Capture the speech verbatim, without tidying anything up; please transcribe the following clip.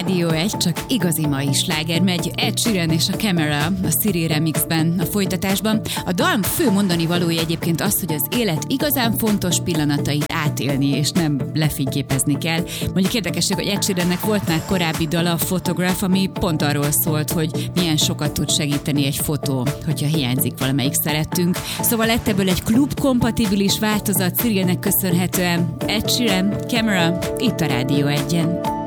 Rádió egy, csak igazi mai sláger megy. Ed Sheeran és a Camera a Siri remixben, a folytatásban. A dal fő mondani valója egyébként az, hogy az élet igazán fontos pillanatait átélni, és nem lefényképezni kell. Mondjuk érdekesség, hogy Ed Sheerannek volt már korábbi dala, a Photograph, ami pont arról szólt, hogy milyen sokat tud segíteni egy fotó, hogyha hiányzik valamelyik szerettünk. Szóval lett ebből egy klub-kompatibilis változat Sirinek köszönhetően. Ed Sheeran, Camera, itt a Rádió egyen.